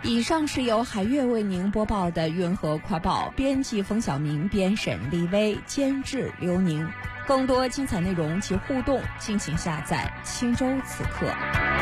以上是由海月为您播报的运河快报，编辑冯晓明，编审李薇，监制刘宁。更多精彩内容及互动，敬请下载青州此刻。